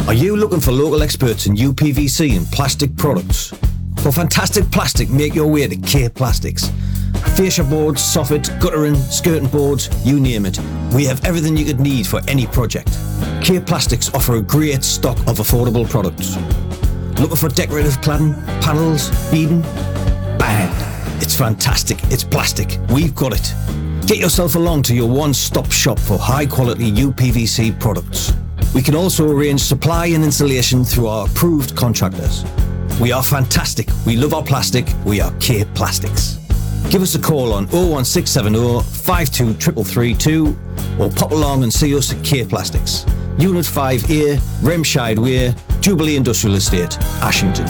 Are you looking for local experts in UPVC and plastic products? For fantastic plastic, make your way to K Plastics. Fascia boards, soffit, guttering, skirting boards, you name it. We have everything you could need for any project. K Plastics offer a great stock of affordable products. Looking for decorative cladding, panels, beading? Bang! It's fantastic. It's plastic. We've got it. Get yourself along to your one-stop shop for high-quality UPVC products. We can also arrange supply and installation through our approved contractors. We are fantastic. We love our plastic. We are K Plastics. Give us a call on 01670 52332 or pop along and see us at K Plastics. Unit 5A, Remscheid Way, Jubilee Industrial Estate, Ashington.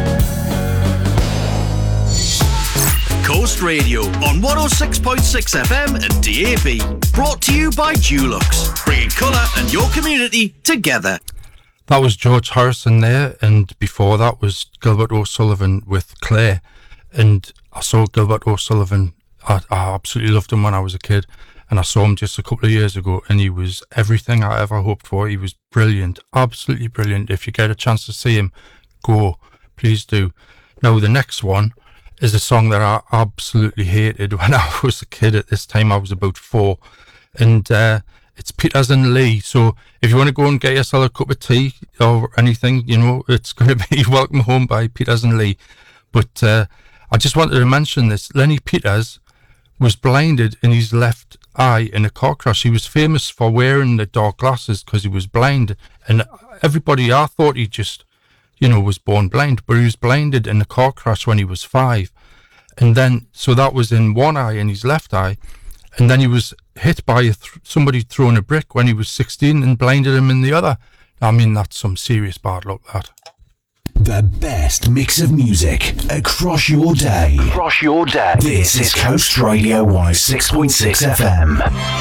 Coast Radio on 106.6 FM and DAB. Brought to you by Dulux, bringing colour and your community together. That was George Harrison there, and before that was Gilbert O'Sullivan with Claire. And I saw Gilbert O'Sullivan, I absolutely loved him when I was a kid, and I saw him just a couple of years ago, and he was everything I ever hoped for. He was brilliant, absolutely brilliant. If you get a chance to see him, go, please do. Now the next one is a song that I absolutely hated when I was a kid. At this time I was about 4, and it's Peters and Lee. So if you want to go and get yourself a cup of tea or anything, you know, it's going to be Welcome Home by Peters and Lee. But I just wanted to mention this. Lenny Peters was blinded in his left eye in a car crash. He was famous for wearing the dark glasses because he was blind, and everybody, I thought he just, you know, was born blind, but he was blinded in a car crash when he was 5. And then, so that was in one eye, in his left eye. And then he was hit by somebody throwing a brick when he was 16 and blinded him in the other. I mean, that's some serious bad luck, that. The best mix of music across your day. This is Coast Radio 106.6 FM.